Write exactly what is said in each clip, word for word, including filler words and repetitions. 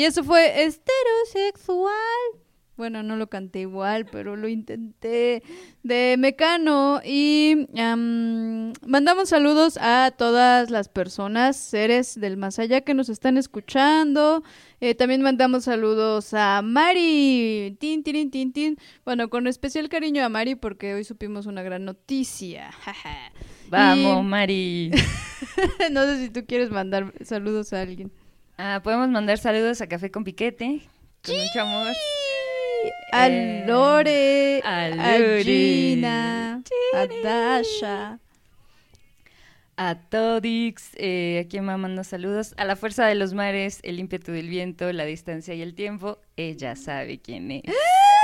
y eso fue Heterosexual. Bueno, no lo canté igual, pero lo intenté, de Mecano. Y um, mandamos saludos a todas las personas, seres del más allá que nos están escuchando. Eh, también mandamos saludos a Mari. Tin, tin, tin, tin. Bueno, con especial cariño a Mari porque hoy supimos una gran noticia. Vamos, y... Mari. No sé si tú quieres mandar saludos a alguien. Ah, podemos mandar saludos a Café con Piquete, con ¡Sí! mucho amor. A Eh, Lore, a a Lore. Gina, a Dasha, a Todix, eh, a quien más mando saludos, a la Fuerza de los Mares, el ímpetu del viento, la distancia y el tiempo, ella sabe quién es.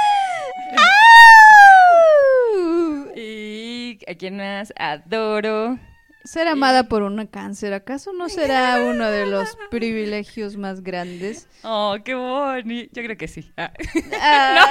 Y a quien más adoro. ser amada por una cáncer, ¿acaso no será uno de los privilegios más grandes? Oh, qué bonito. Yo creo que sí. Ah. Ah,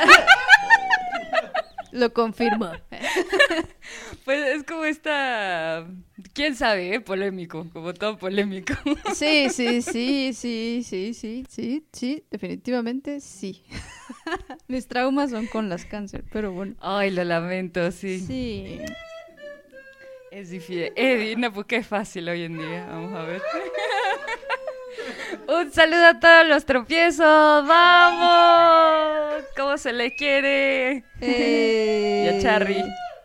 lo confirmo. Pues es como esta, quién sabe, ¿eh? Polémico, como todo polémico. Sí, sí, sí, sí, sí, sí, sí, sí, definitivamente sí. Mis traumas son con las cáncer, pero bueno. Ay, lo lamento, sí. Sí. Es difícil. Eddie, no, pues qué fácil hoy en día. Vamos a ver. Un saludo a todos los tropiezos. ¡Vamos! ¿Cómo se le quiere? Eh... Y a Charry.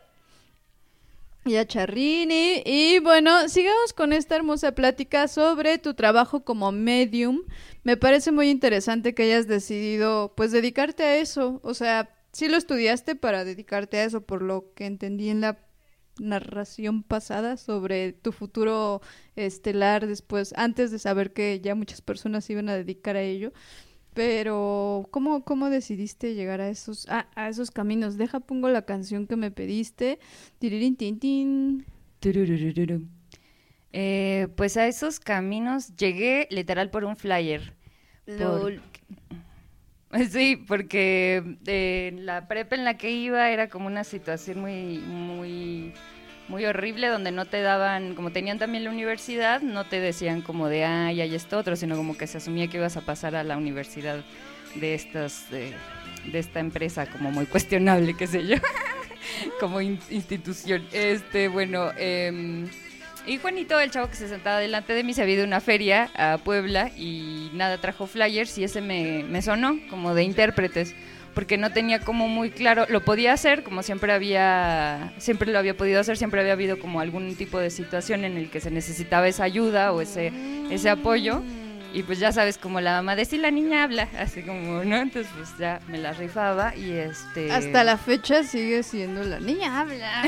Y a Charrini. Y bueno, sigamos con esta hermosa plática sobre tu trabajo como medium. Me parece muy interesante que hayas decidido, pues, dedicarte a eso. O sea, sí lo estudiaste para dedicarte a eso, por lo que entendí en la narración pasada sobre tu futuro estelar después, antes de saber que ya muchas personas se iban a dedicar a ello. Pero, ¿cómo, cómo decidiste llegar a esos, a, a esos caminos? Deja, pongo la canción que me pediste. Tiririn, tin, tin. Tururururu. Eh, pues a esos caminos llegué literal por un flyer. Lol. Por... Sí, porque eh, la prepa en la que iba era como una situación muy, muy, muy horrible, donde no te daban, como tenían también la universidad, no te decían como de, ay, hay esto otro, sino como que se asumía que ibas a pasar a la universidad de estas, de, de esta empresa como muy cuestionable, qué sé yo, como in- institución. Este, bueno, eh, y Juanito, el chavo que se sentaba delante de mí, se había ido a una feria a Puebla y nada, trajo flyers y ese me, me sonó como de intérpretes, porque no tenía como muy claro, lo podía hacer, como siempre había, siempre lo había podido hacer, siempre había habido como algún tipo de situación en el que se necesitaba esa ayuda o ese, ese apoyo. Y pues ya sabes, como la mamá de si la niña habla, así como, ¿no? Entonces pues ya me la rifaba y este... Hasta la fecha sigue siendo la niña habla.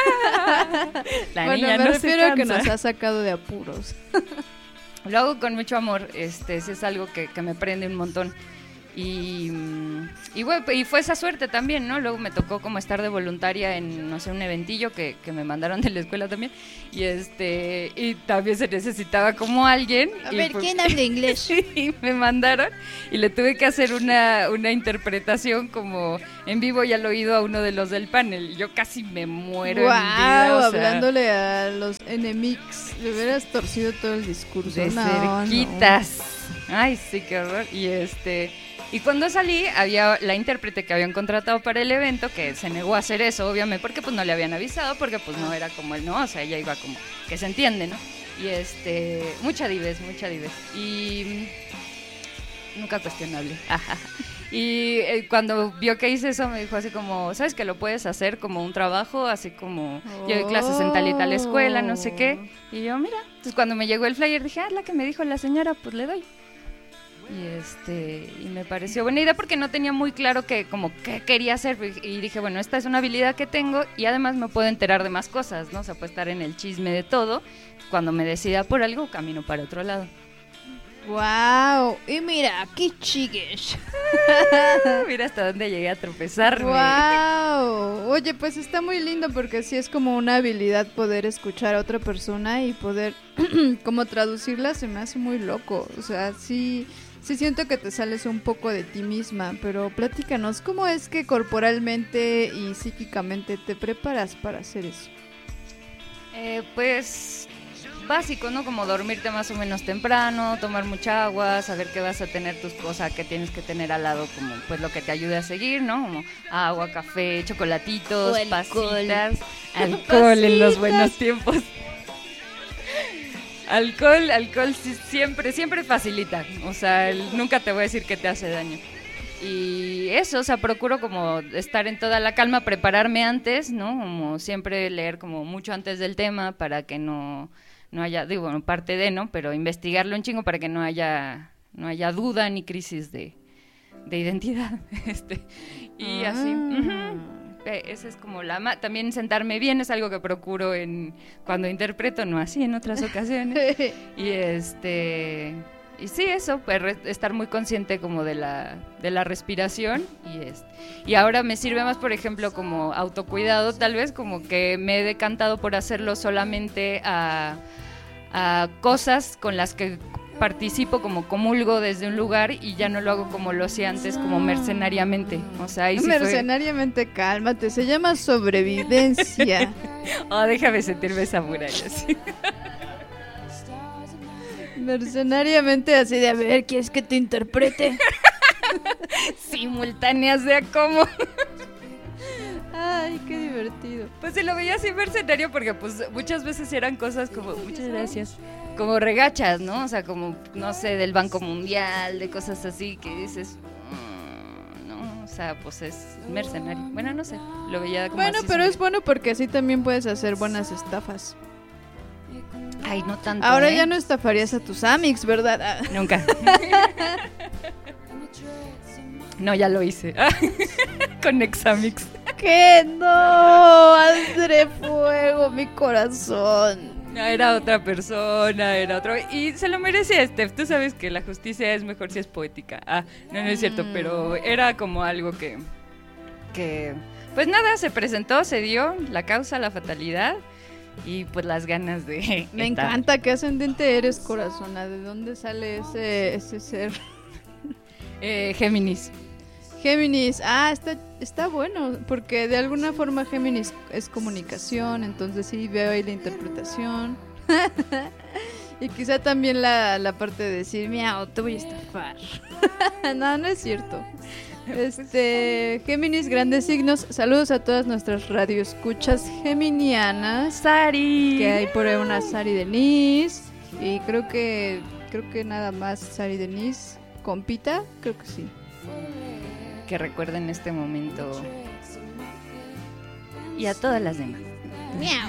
La bueno, niña me no refiero se a que cansa. nos ha sacado de apuros. Lo hago con mucho amor, este, sí es algo que, que me prende un montón. Y, y, bueno, y fue esa suerte también, ¿no? Luego me tocó como estar de voluntaria en, no sé, un eventillo que, que me mandaron de la escuela también. Y este y también se necesitaba como alguien. A y ver, pues, ¿quién habla inglés? y me mandaron y le tuve que hacer una, una interpretación como en vivo y al oído a uno de los del panel. Y yo casi me muero Wow, en vida. O sea, hablándole a los enemigos. Le hubieras torcido todo el discurso. de No, cerquitas. Ay, sí, qué horror. Y este... Y cuando salí, había la intérprete que habían contratado para el evento, que se negó a hacer eso, obviamente, porque pues no le habían avisado, porque pues no era como él, no, o sea, ella iba como, que se entiende, ¿no? Y este, mucha dives, mucha dives. Y nunca cuestionable. Y eh, cuando vio que hice eso, me dijo así como, ¿sabes que lo puedes hacer como un trabajo? Así como, yo doy clases en tal y tal escuela, no sé qué. Y yo, mira, entonces cuando me llegó el flyer dije, ah, la que me dijo la señora, pues le doy. Y este y me pareció buena idea porque no tenía muy claro que como qué quería hacer y dije, bueno, esta es una habilidad que tengo y además me puedo enterar de más cosas, ¿no? O sea, puedo estar en el chisme de todo. Cuando me decida por algo, camino para otro lado. Wow, y mira, qué chiques. Mira hasta dónde llegué a tropezarme. Wow. Oye, pues está muy lindo porque sí es como una habilidad poder escuchar a otra persona y poder como traducirla, se me hace muy loco. O sea, sí, sí siento que te sales un poco de ti misma, pero platícanos, ¿cómo es que corporalmente y psíquicamente te preparas para hacer eso? Eh, pues básico, ¿no? Como dormirte más o menos temprano, tomar mucha agua, saber que vas a tener tus cosas, que tienes que tener al lado, como pues lo que te ayude a seguir, ¿no? Como agua, café, chocolatitos, pasitas, alcohol en los buenos tiempos. Alcohol, alcohol sí, siempre, siempre facilita, o sea, el, nunca te voy a decir que te hace daño. Y eso, o sea, procuro como estar en toda la calma, prepararme antes, ¿no? Como siempre leer como mucho antes del tema para que no, no haya, digo, bueno, parte de, ¿no? Pero investigarlo un chingo para que no haya, no haya duda ni crisis de, de identidad, este, y ah. así. Uh-huh. Esa es como la... Ma- también sentarme bien es algo que procuro en cuando interpreto, no así en otras ocasiones. Y este... Y sí, eso, pues re- estar muy consciente como de la, de la respiración. Y, este, y ahora me sirve más, por ejemplo, como autocuidado, tal vez, como que me he decantado por hacerlo solamente a, a cosas con las que participo, como comulgo desde un lugar, y ya no lo hago como lo hacía antes, como mercenariamente. O sea, ahí sí mercenariamente, fue... cálmate, se llama sobrevivencia. Oh, déjame sentirme esa muralla, sí. Mercenariamente, así de, a ver, ¿quieres que te interprete? Simultáneas de a cómo. Ay, qué divertido. Pues se lo veía así mercenario porque pues muchas veces eran cosas como, muchas gracias, como regachas, ¿no? O sea, como, no sé, del Banco Mundial, de cosas así que dices, mmm, no, o sea, pues es mercenario. Bueno, no sé, lo veía como bueno, así. Pero es bueno porque así también puedes hacer buenas estafas. Ay, no tanto. Ahora ¿eh? Ya no estafarías a tus amics, ¿verdad? Nunca. No, ya lo hice. Con Examix. ¡Que no! ¡Aldre fuego mi corazón! No, era otra persona, era otro... Y se lo merecía, Steph. Tú sabes que la justicia es mejor si es poética. Ah, no, no es cierto, mm. pero era como algo que... que... Pues nada, se presentó, se dio la causa, la fatalidad... Y pues las ganas de... Me estar. encanta, ¿qué ascendente eres, corazona? ¿De dónde sale ese, ese ser? eh, Géminis. Géminis, ah, está, está bueno, porque de alguna forma Géminis es comunicación, entonces sí veo ahí la interpretación. Y quizá también la, la parte de decir, miau, te voy a estafar. No, no es cierto. Este, Géminis, grandes signos. Saludos a todas nuestras radioescuchas geminianas. Sari. Que hay por ahí una Sari Denise. Y creo que creo que nada más Sari Denise. Compita, creo que sí. Que recuerden este momento. Y a todas las demás. Miau.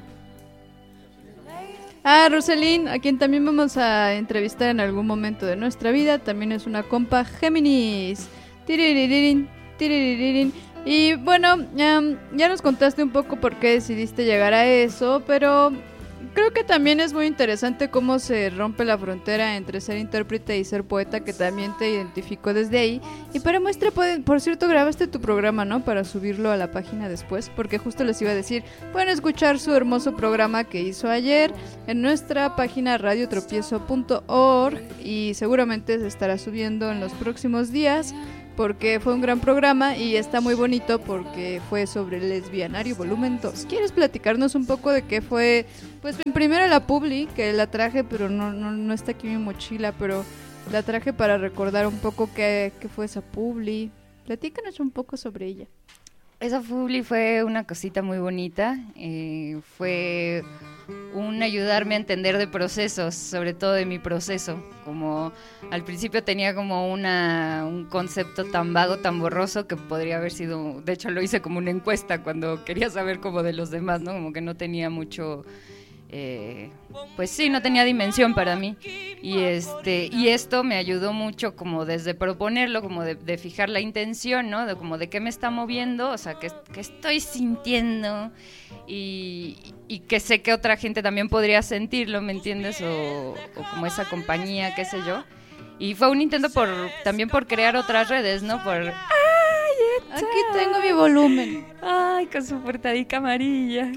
Ah, Roselyn, a quien también vamos a entrevistar en algún momento de nuestra vida. También es una compa Géminis. Tiriririn, tiriririn. Y bueno, um, ya nos contaste un poco por qué decidiste llegar a eso, pero creo que también es muy interesante cómo se rompe la frontera entre ser intérprete y ser poeta, que también te identificó desde ahí. Y para muestra, por cierto, grabaste tu programa, ¿no? Para subirlo a la página después, porque justo les iba a decir, pueden escuchar su hermoso programa que hizo ayer en nuestra página radio tropiezo punto org y seguramente se estará subiendo en los próximos días, porque fue un gran programa y está muy bonito porque fue sobre el lesbianario volumen dos. ¿Quieres platicarnos un poco de qué fue? Pues primero la publi, que la traje, pero no, no, no está aquí mi mochila, pero la traje para recordar un poco qué, qué fue esa publi. Platícanos un poco sobre ella. Esa publi fue una cosita muy bonita, eh, fue un ayudarme a entender de procesos, sobre todo de mi proceso. Como al principio tenía como una un concepto tan vago, tan borroso, que podría haber sido, de hecho lo hice como una encuesta cuando quería saber como de los demás, ¿no? Como que no tenía mucho... Eh, pues sí, no tenía dimensión para mí y este y esto me ayudó mucho como desde proponerlo, como de, de fijar la intención, ¿no? De como de qué me está moviendo, o sea, qué, qué estoy sintiendo y, y que sé que otra gente también podría sentirlo, ¿me entiendes? O, o como esa compañía, qué sé yo. Y fue un intento por también por crear otras redes, ¿no? Por... ¡Ay, aquí tengo mi volumen! ¡Ay, con su portadica amarilla!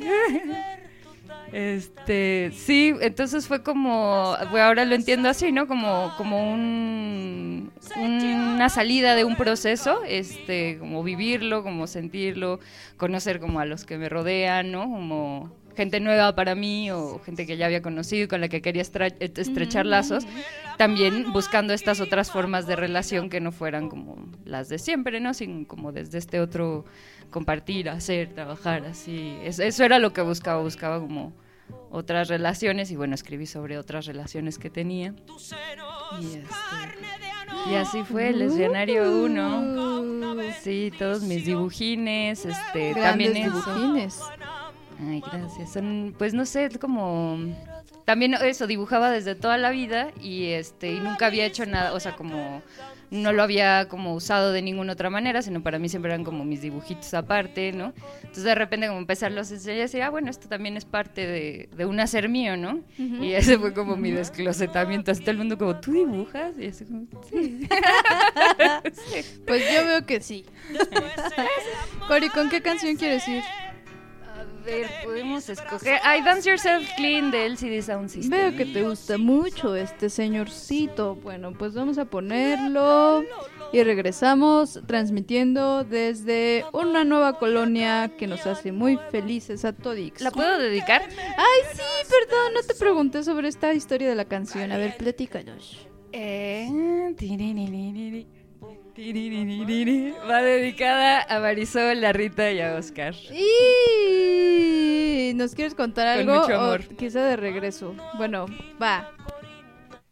Este, sí, entonces fue como, bueno, ahora lo entiendo así, ¿no? Como, como un, una salida de un proceso, este, como vivirlo, como sentirlo, conocer como a los que me rodean, ¿no? Como gente nueva para mí o gente que ya había conocido y con la que quería estre- estrechar lazos, también buscando estas otras formas de relación que no fueran como las de siempre, ¿no? Sino como desde este otro compartir, hacer, trabajar, así. Es, eso era lo que buscaba, buscaba como otras relaciones y bueno, escribí sobre otras relaciones que tenía. Y, este, y así fue el escenario uno. Sí, todos mis dibujines, este, también eso. Dibujines. Ay, gracias. Son, pues no sé, como también eso, dibujaba desde toda la vida y este y nunca había hecho nada, o sea, como no lo había como usado de ninguna otra manera, sino para mí siempre eran como mis dibujitos aparte, ¿no? Entonces de repente como empezarlos a enseñar y decir, ah, bueno, esto también es parte de, de un hacer mío, ¿no? Uh-huh. Y ese fue como mi desclosetamiento, así todo el mundo como, ¿tú dibujas? Y así como, sí. Sí. Pues yo veo que sí. Cori, ¿con qué canción quieres ir? A ver, podemos escoger. Ay, Dance Yourself Clean de L C D Sound System. Veo que te gusta mucho este señorcito. Bueno, pues vamos a ponerlo y regresamos transmitiendo desde una nueva colonia que nos hace muy felices a todix. ¿La puedo dedicar? Ay, sí, perdón, no te pregunté sobre esta historia de la canción. A ver, platícanos. Eh... Va dedicada a Marisol, a Rita y a Oscar. ¿Y nos quieres contar algo? Con mucho amor. O quizá de regreso. Bueno, va.